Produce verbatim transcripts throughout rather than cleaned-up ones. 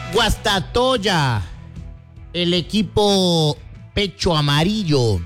Guastatoya, el equipo pecho amarillo.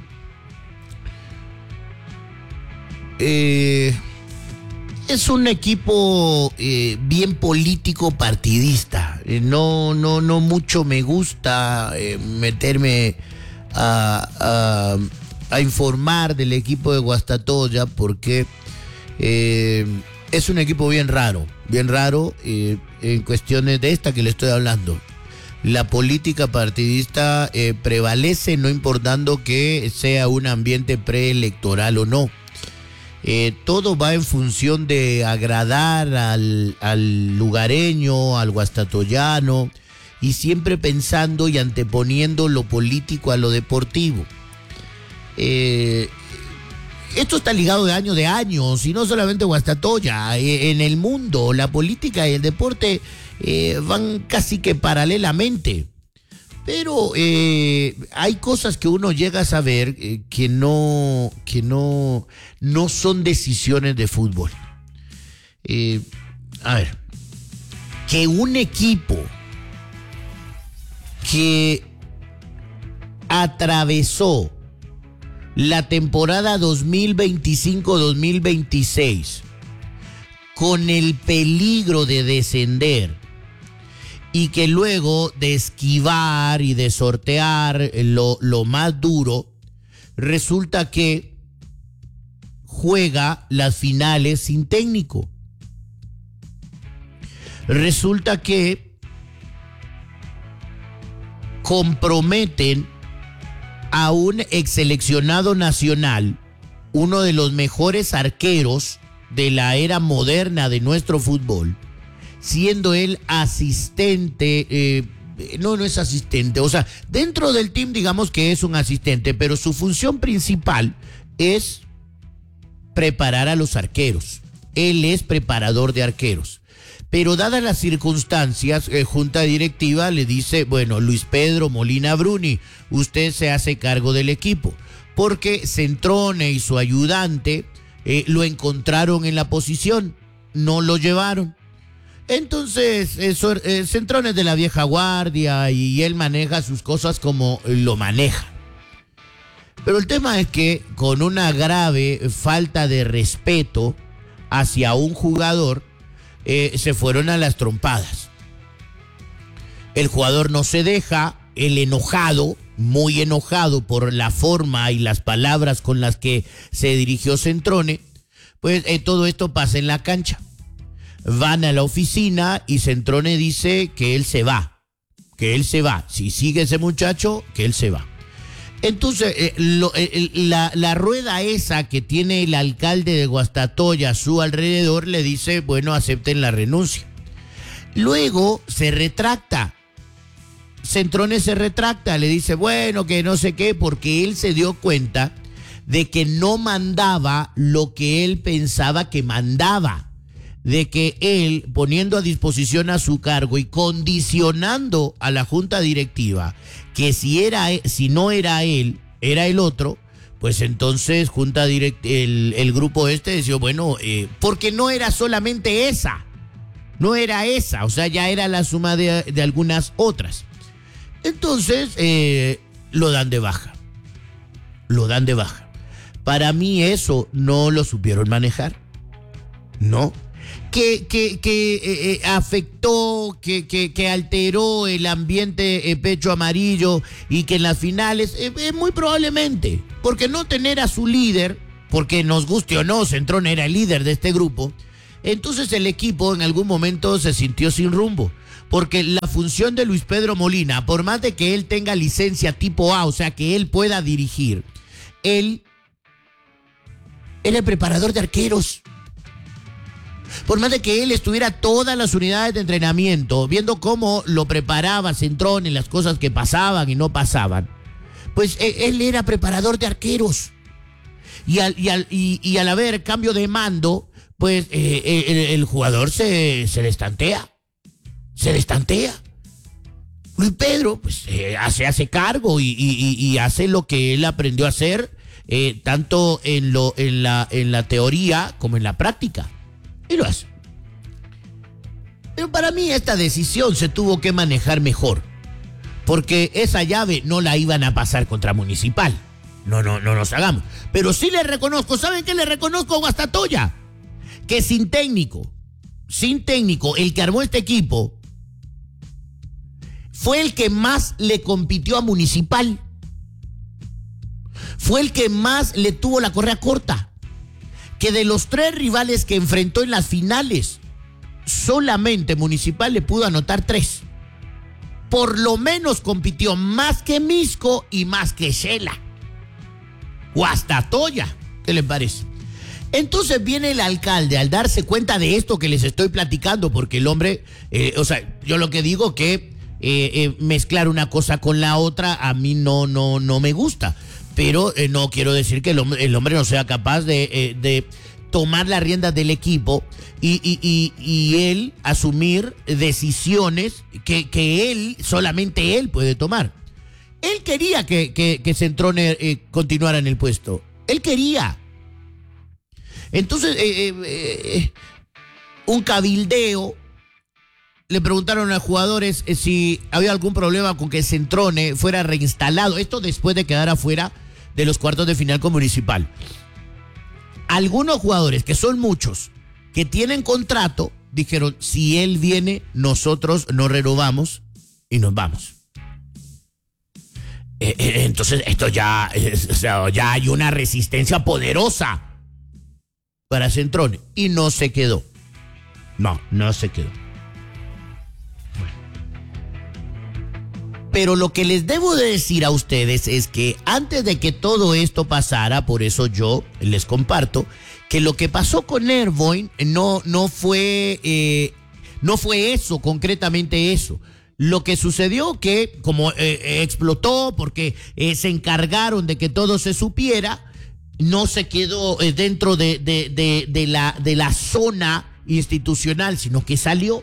Eh, es un equipo eh, bien político partidista. Eh, no, no, no mucho me gusta eh, meterme a, a, a informar del equipo de Guastatoya porque eh, es un equipo bien raro, bien raro eh, en cuestiones de esta que le estoy hablando. La política partidista eh, prevalece, no importando que sea un ambiente preelectoral o no. Eh, todo va en función de agradar al, al lugareño, al guastatoyano, y siempre pensando y anteponiendo lo político a lo deportivo. Eh, esto está ligado de años de años, y no solamente Guastatoya. Eh, en el mundo, la política y el deporte eh, van casi que paralelamente. Pero eh, hay cosas que uno llega a saber eh, que no, que no, no son decisiones de fútbol. Eh, a ver, que un equipo que atravesó la temporada dos mil veinticinco dos mil veintiséis con el peligro de descender, y que luego de esquivar y de sortear lo, lo más duro, resulta que juega las finales sin técnico. Resulta que comprometen a un ex seleccionado nacional, uno de los mejores arqueros de la era moderna de nuestro fútbol, siendo él asistente, eh, no, no es asistente, o sea, dentro del team digamos que es un asistente, pero su función principal es preparar a los arqueros. Él es preparador de arqueros. Pero dadas las circunstancias, eh, junta directiva le dice, bueno, Luis Pedro Molina Bruni, usted se hace cargo del equipo, porque Centrone y su ayudante eh, lo encontraron en la posición, no lo llevaron. Entonces, eso, eh, Centrone es de la vieja guardia y él maneja sus cosas como lo maneja. Pero el tema es que con una grave falta de respeto hacia un jugador, eh, se fueron a las trompadas. El jugador no se deja, el enojado, muy enojado por la forma y las palabras con las que se dirigió Centrone, pues eh, todo esto pasa en la cancha. Van a la oficina y Centrone dice que él se va, que él se va. Si sigue ese muchacho, que él se va. Entonces, eh, lo, eh, la, la rueda esa que tiene el alcalde de Guastatoya a su alrededor le dice, bueno, acepten la renuncia. Luego se retracta. Centrone se retracta, le dice, bueno, que no sé qué, porque él se dio cuenta de que no mandaba lo que él pensaba que mandaba. De que él, poniendo a disposición a su cargo y condicionando a la junta directiva, que si, era, si no era él, era el otro, pues entonces junta direct, el, el grupo este decía, bueno, eh, porque no era solamente esa, no era esa, o sea, ya era la suma de, de algunas otras. Entonces, eh, lo dan de baja, lo dan de baja. Para mí eso no lo supieron manejar, ¿no? Que, que, que eh, afectó, que, que, que alteró el ambiente eh, pecho amarillo y que en las finales, eh, eh, muy probablemente, porque no tener a su líder, porque nos guste o no, Centrone era el líder de este grupo, entonces el equipo en algún momento se sintió sin rumbo, porque la función de Luis Pedro Molina, por más de que él tenga licencia tipo A, o sea que él pueda dirigir, él era el preparador de arqueros. Por más de que él estuviera todas las unidades de entrenamiento, viendo cómo lo preparaba Centrone, las cosas que pasaban y no pasaban, pues él era preparador de arqueros. Y al, y al, y, y al haber cambio de mando, pues eh, el, el jugador se, se destantea. Se destantea. Luis Pedro, pues eh, se hace cargo y, y, y hace lo que él aprendió a hacer, eh, tanto en, lo, en, la, en la teoría como en la práctica. Y lo hace. Pero para mí esta decisión se tuvo que manejar mejor, porque esa llave no la iban a pasar contra Municipal. No, no, no nos hagamos. Pero sí le reconozco, ¿saben qué le reconozco a Guastatoya? Que sin técnico, sin técnico, el que armó este equipo fue el que más le compitió a Municipal. Fue el que más le tuvo la correa corta. Que de los tres rivales que enfrentó en las finales, solamente Municipal le pudo anotar tres. Por lo menos compitió más que Misco y más que Shela. Guastatoya, ¿qué les parece? Entonces viene el alcalde al darse cuenta de esto que les estoy platicando, porque el hombre, eh, o sea, yo lo que digo que eh, eh, mezclar una cosa con la otra a mí no, no, no me gusta. Pero eh, no quiero decir que el hombre, el hombre no sea capaz de, eh, de tomar las riendas del equipo y, y, y, y él asumir decisiones que, que él, solamente él puede tomar. Él quería que, que, que Centrone eh, continuara en el puesto. Él quería. Entonces, eh, eh, eh, un cabildeo. Le preguntaron a los jugadores eh, si había algún problema con que Centrone fuera reinstalado. Esto después de quedar afuera de los cuartos de final con Municipal. Algunos jugadores, que son muchos, que tienen contrato, dijeron, si él viene, nosotros nos renovamos y nos vamos. Eh, eh, entonces, esto ya, eh, o sea, ya hay una resistencia poderosa para Centrone. Y no se quedó. No, no se quedó. Pero lo que les debo de decir a ustedes es que antes de que todo esto pasara, por eso yo les comparto, que lo que pasó con Airboy no, no fue, eh, no fue eso, concretamente eso. Lo que sucedió que, como eh, explotó porque eh, se encargaron de que todo se supiera, no se quedó eh, dentro de, de, de, de, la, de la zona institucional, sino que salió.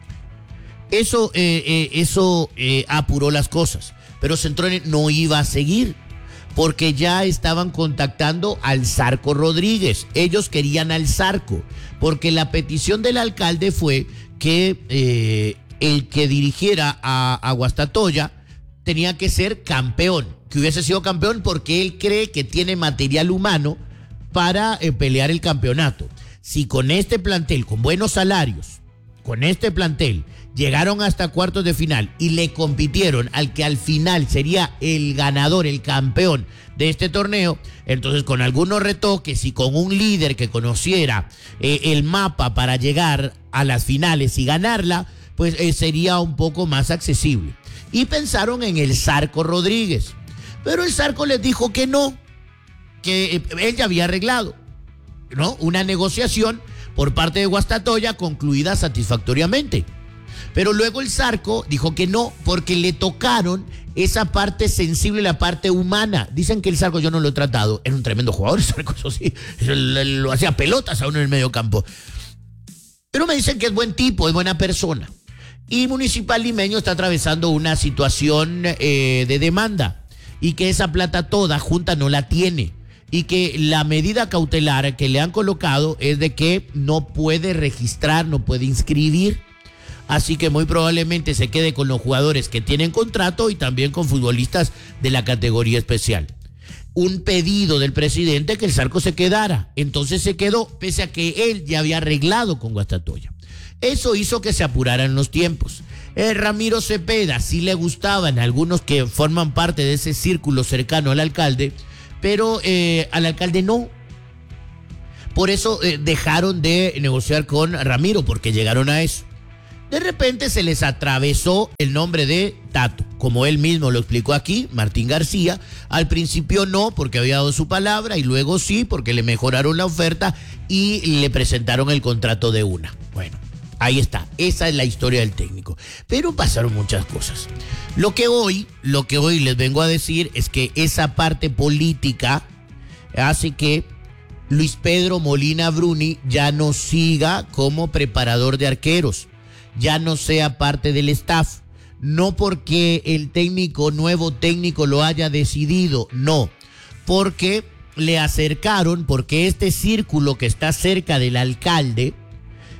Eso, eh, eh, eso eh, apuró las cosas, pero Centrone no iba a seguir porque ya estaban contactando al Zarco Rodríguez. Ellos querían al Zarco porque la petición del alcalde fue que eh, el que dirigiera a, a Guastatoya tenía que ser campeón, que hubiese sido campeón porque él cree que tiene material humano para eh, pelear el campeonato. Si con este plantel, con buenos salarios, con este plantel, llegaron hasta cuartos de final y le compitieron al que al final sería el ganador, el campeón de este torneo, entonces con algunos retoques y con un líder que conociera eh, el mapa para llegar a las finales y ganarla, pues eh, sería un poco más accesible. Y pensaron en el Zarco Rodríguez, pero el Zarco les dijo que no, que eh, él ya había arreglado, ¿no? Una negociación por parte de Guastatoya concluida satisfactoriamente. Pero luego el Zarco dijo que no, porque le tocaron esa parte sensible, la parte humana. Dicen que el Zarco, yo no lo he tratado, era un tremendo jugador, el Zarco, eso sí, lo hacía pelotas a uno en el medio campo. Pero me dicen que es buen tipo, es buena persona. Y Municipal Limeño está atravesando una situación eh, de demanda y que esa plata toda junta no la tiene. Y que la medida cautelar que le han colocado es de que no puede registrar, no puede inscribir. Así que muy probablemente se quede con los jugadores que tienen contrato y también con futbolistas de la categoría especial. Un pedido del presidente que el Zarco se quedara. Entonces se quedó, pese a que él ya había arreglado con Guastatoya. Eso hizo que se apuraran los tiempos. Eh, Ramiro Cepeda sí le gustaban algunos que forman parte de ese círculo cercano al alcalde, pero eh, al alcalde no. Por eso eh, dejaron de negociar con Ramiro, porque llegaron a eso. De repente se les atravesó el nombre de Tato, como él mismo lo explicó aquí, Martín García. Al principio no, porque había dado su palabra, y luego sí, porque le mejoraron la oferta y le presentaron el contrato de una. Bueno, ahí está, esa es la historia del técnico. Pero pasaron muchas cosas. Lo que hoy, lo que hoy les vengo a decir es que esa parte política hace que Luis Pedro Molina Bruni ya no siga como preparador de arqueros, ya no sea parte del staff, no porque el técnico, nuevo técnico lo haya decidido, no, porque le acercaron, porque este círculo que está cerca del alcalde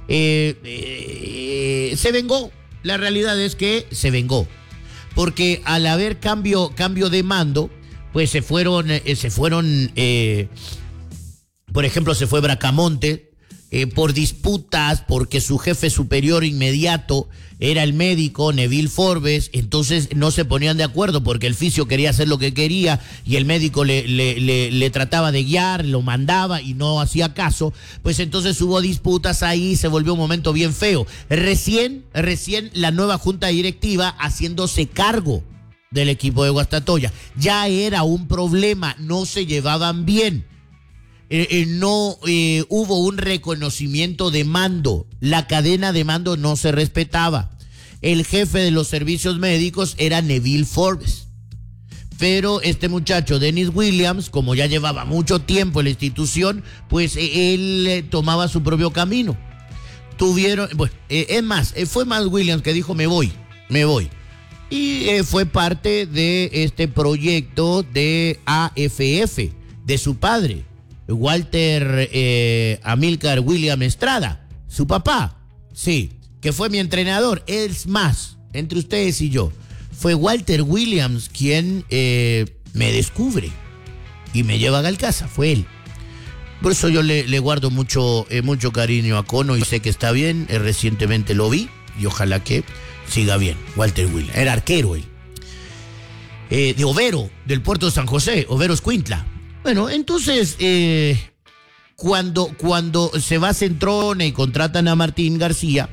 eh, eh, se vengó. La realidad es que se vengó. Porque al haber cambio, cambio de mando, pues se fueron, eh, se fueron, eh, por ejemplo, se fue Bracamonte, eh, por disputas, porque su jefe superior inmediato era el médico Neville Forbes, entonces no se ponían de acuerdo porque el fisio quería hacer lo que quería y el médico le, le, le, le trataba de guiar, lo mandaba y no hacía caso, pues entonces hubo disputas ahí, se volvió un momento bien feo. Recién, recién la nueva junta directiva haciéndose cargo del equipo de Guastatoya. Ya era un problema, no se llevaban bien. Eh, eh, no eh, hubo un reconocimiento de mando, la cadena de mando no se respetaba. El jefe de los servicios médicos era Neville Forbes. Pero este muchacho, Dennis Williams, como ya llevaba mucho tiempo en la institución, pues eh, él eh, tomaba su propio camino. Tuvieron, bueno, eh, es más, eh, fue más Williams que dijo, me voy, me voy. Y eh, fue parte de este proyecto de A F F, de su padre, Walter eh, Amílcar William Estrada, su papá, sí, que fue mi entrenador. Es más, entre ustedes y yo, fue Walter Williams quien eh, me descubre y me lleva a Galcaza, fue él. Por eso yo le, le guardo mucho, eh, mucho cariño a Cono y sé que está bien, eh, recientemente lo vi y ojalá que siga bien. Walter Williams, era arquero él. Eh, de Overo, del puerto de San José, Overo Escuintla. Bueno, entonces, eh, cuando, cuando se va a Centrone y contratan a Martín García,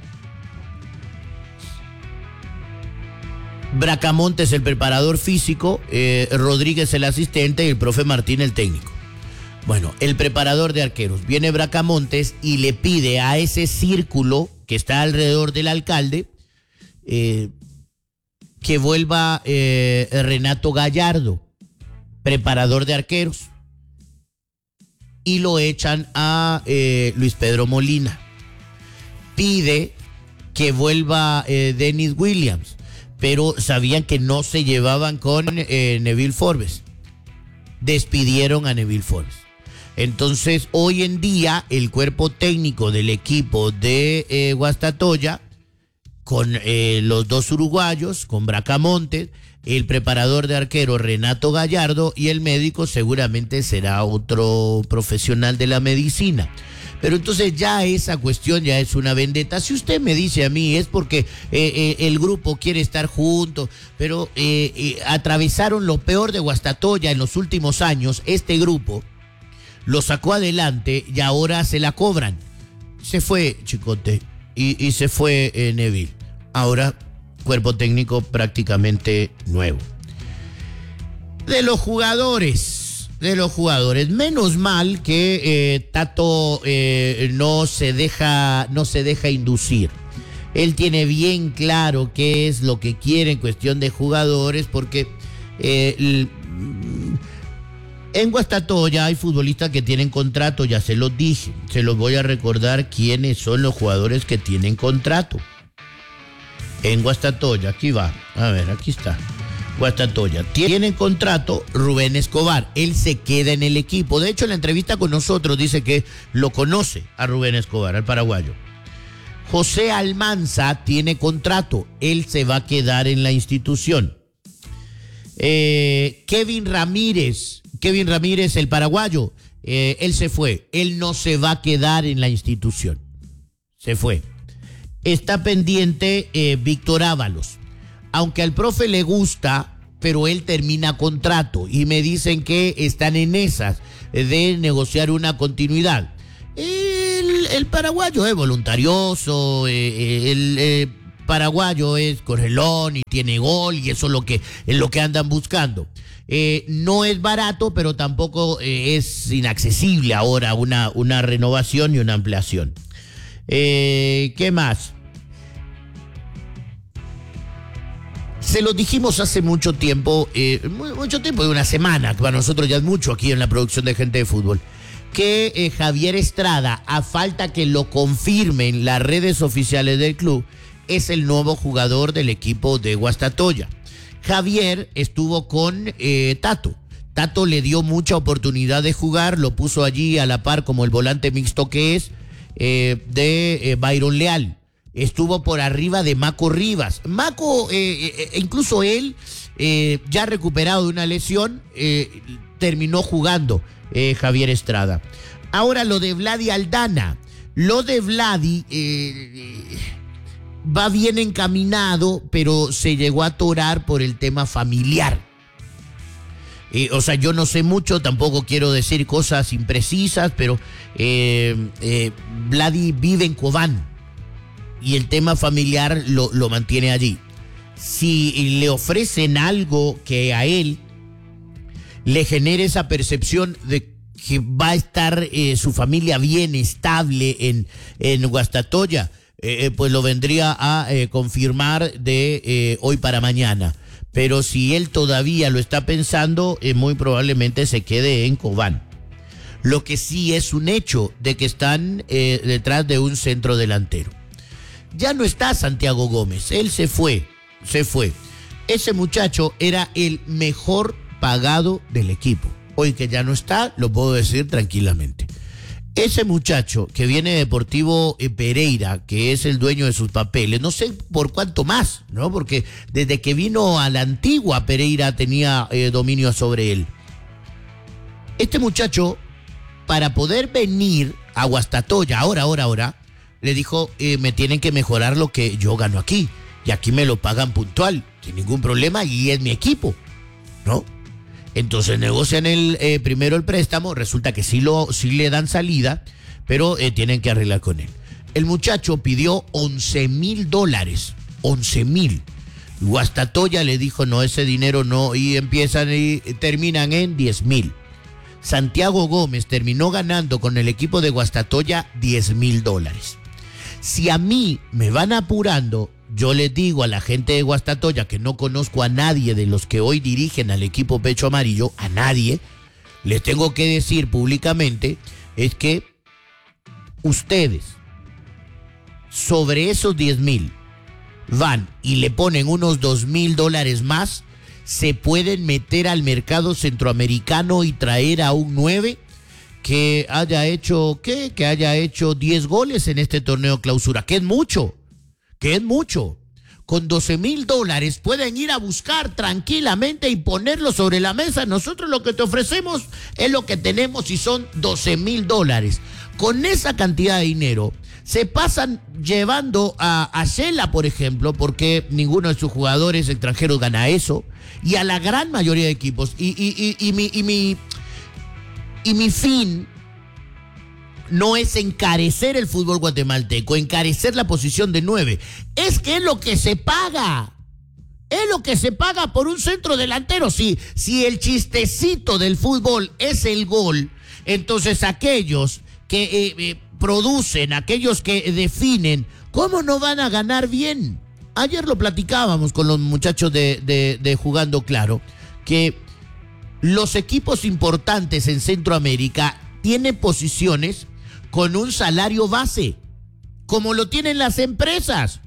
Bracamontes el preparador físico, eh, Rodríguez el asistente y el profe Martín el técnico. Bueno, el preparador de arqueros, viene Bracamontes y le pide a ese círculo que está alrededor del alcalde eh, que vuelva eh, Renato Gallardo, preparador de arqueros. Y lo echan a eh, Luis Pedro Molina. Pide que vuelva eh, Dennis Williams, pero sabían que no se llevaban con eh, Neville Forbes. Despidieron a Neville Forbes. Entonces, hoy en día, el cuerpo técnico del equipo de eh, Guastatoya, con eh, los dos uruguayos, con Bracamontes, el preparador de arquero Renato Gallardo y el médico seguramente será otro profesional de la medicina. Pero entonces ya esa cuestión ya es una vendetta. Si usted me dice a mí es porque eh, eh, el grupo quiere estar juntos, pero eh, eh, atravesaron lo peor de Guastatoya en los últimos años, este grupo lo sacó adelante y ahora se la cobran. Se fue Chicote y, y se fue eh, Neville. Ahora cuerpo técnico prácticamente nuevo. De los jugadores, de los jugadores, menos mal que eh, Tato eh, no se deja, no se deja inducir. Él tiene bien claro qué es lo que quiere en cuestión de jugadores, porque eh, el, en Guastatoya hay futbolistas que tienen contrato, ya se los dije, se los voy a recordar quiénes son los jugadores que tienen contrato. En Guastatoya, aquí va, a ver, aquí está. Guastatoya, tienen contrato Rubén Escobar, él se queda en el equipo. De hecho, en la entrevista con nosotros dice que lo conoce a Rubén Escobar, al paraguayo. José Almanza tiene contrato, él se va a quedar en la institución. Eh, Kevin Ramírez, Kevin Ramírez, el paraguayo, eh, él se fue, él no se va a quedar en la institución, se fue. Está pendiente eh, Víctor Ábalos, aunque al profe le gusta, pero él termina contrato y me dicen que están en esas de negociar una continuidad. El, el paraguayo es voluntarioso, eh, el eh, paraguayo es correlón y tiene gol y eso es lo que, es lo que andan buscando. Eh, no es barato, pero tampoco eh, es inaccesible ahora una, una renovación y una ampliación. Eh, ¿Qué más? Se lo dijimos hace mucho tiempo, eh, mucho tiempo, de una semana, que para nosotros ya es mucho aquí en la producción de Gente de Fútbol, que eh, Javier Estrada, a falta que lo confirmen las redes oficiales del club, es el nuevo jugador del equipo de Guastatoya. Javier estuvo con eh, Tato. Tato le dio mucha oportunidad de jugar, lo puso allí a la par como el volante mixto que es. eh, de eh, Byron Leal. Estuvo por arriba de Maco Rivas. Maco, eh, eh, incluso él, eh, ya recuperado de una lesión, eh, terminó jugando eh, Javier Estrada. Ahora lo de Vladi Aldana. Lo de Vladi eh, va bien encaminado, pero se llegó a atorar por el tema familiar. Eh, o sea, yo no sé mucho, tampoco quiero decir cosas imprecisas, pero eh, eh, Vladi vive en Cobán y el tema familiar lo, lo mantiene allí. Si le ofrecen algo que a él le genere esa percepción de que va a estar eh, su familia bien estable en, en Guastatoya, eh, pues lo vendría a eh, confirmar de eh, hoy para mañana. Pero si él todavía lo está pensando, eh, muy probablemente se quede en Cobán. Lo que sí es un hecho de que están eh, detrás de un centro delantero. Ya no está Santiago Gómez, él se fue, se fue. Ese muchacho era el mejor pagado del equipo. Hoy que ya no está, lo puedo decir tranquilamente. Ese muchacho que viene de Deportivo eh, Pereira, que es el dueño de sus papeles, no sé por cuánto más, ¿no? Porque desde que vino a la antigua Pereira tenía eh, dominio sobre él. Este muchacho, para poder venir a Guastatoya, ahora, ahora, ahora, le dijo, eh, me tienen que mejorar lo que yo gano aquí. Y aquí me lo pagan puntual, sin ningún problema, y es mi equipo, ¿no? Entonces negocian el eh, primero el préstamo, resulta que sí, lo, sí le dan salida, pero eh, tienen que arreglar con él. El muchacho pidió once mil dólares, once mil. Guastatoya le dijo, no, ese dinero no, y empiezan y terminan en diez mil. Santiago Gómez terminó ganando con el equipo de Guastatoya diez mil dólares. Si a mí me van apurando, yo les digo a la gente de Guastatoya, que no conozco a nadie de los que hoy dirigen al equipo Pecho Amarillo, a nadie, les tengo que decir públicamente, es que ustedes sobre esos diez mil van y le ponen unos dos mil dólares más, se pueden meter al mercado centroamericano y traer a un nueve que haya hecho, ¿qué? Que haya hecho diez goles en este torneo clausura, que es mucho. que es mucho. Con doce mil dólares pueden ir a buscar tranquilamente y ponerlo sobre la mesa. Nosotros lo que te ofrecemos es lo que tenemos y son doce mil dólares. Con esa cantidad de dinero se pasan llevando a, a Shela, por ejemplo, porque ninguno de sus jugadores extranjeros gana eso, y a la gran mayoría de equipos. Y, y, y, y, mi, y, mi, y mi fin no es encarecer el fútbol guatemalteco, encarecer la posición de nueve. Es que es lo que se paga. Es lo que se paga por un centro delantero. Si, si el chistecito del fútbol es el gol, entonces aquellos que eh, eh, producen, aquellos que definen, ¿cómo no van a ganar bien? Ayer lo platicábamos con los muchachos de, de, de Jugando Claro, que los equipos importantes en Centroamérica tienen posiciones con un salario base, como lo tienen las empresas.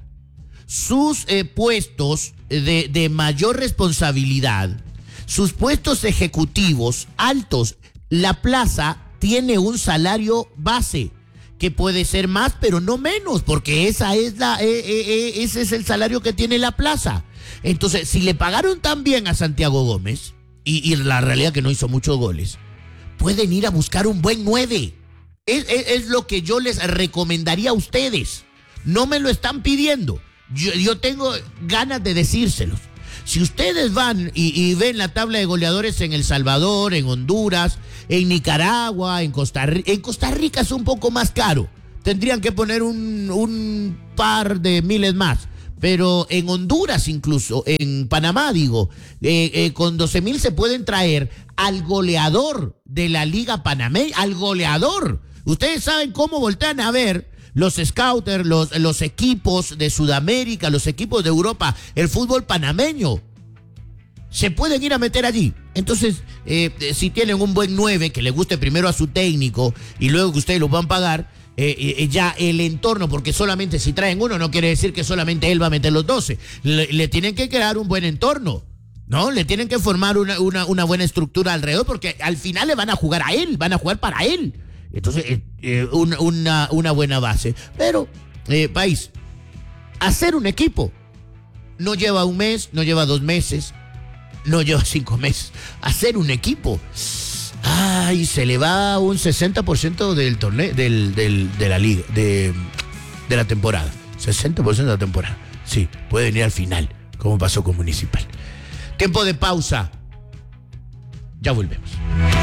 Sus eh, puestos de, de mayor responsabilidad, sus puestos ejecutivos altos, la plaza tiene un salario base, que puede ser más, pero no menos, porque esa es la, eh, eh, eh, ese es el salario que tiene la plaza. Entonces, si le pagaron tan bien a Santiago Gómez, y, y la realidad que no hizo muchos goles, pueden ir a buscar un buen nueve. Es, es, es lo que yo les recomendaría a ustedes. No me lo están pidiendo. Yo, yo tengo ganas de decírselos. Si ustedes van y, y ven la tabla de goleadores en El Salvador, en Honduras, en Nicaragua, en Costa Rica, en Costa Rica es un poco más caro. Tendrían que poner un, un par de miles más. Pero en Honduras incluso, en Panamá digo, eh, eh, con doce mil se pueden traer al goleador de la Liga Panameña, al goleador. Ustedes saben cómo voltean a ver los scouters, los, los equipos de Sudamérica, los equipos de Europa, el fútbol panameño. Se pueden ir a meter allí. Entonces, eh, si tienen un buen nueve que le guste primero a su técnico y luego que ustedes lo van a pagar, eh, eh, ya el entorno, porque solamente si traen uno no quiere decir que solamente él va a meter los doce. Le, le tienen que crear un buen entorno, ¿no? Le tienen que formar una, una, una buena estructura alrededor, porque al final le van a jugar a él, van a jugar para él. Entonces, eh, eh, una, una, una buena base. Pero, eh, país, hacer un equipo no lleva un mes, no lleva dos meses, no lleva cinco meses. Hacer un equipo, ay, se le va un sesenta por ciento del torneo, del, del, de la liga, de, de la temporada. sesenta por ciento de la temporada. Sí, puede venir al final, como pasó con Municipal. Tiempo de pausa. Ya volvemos.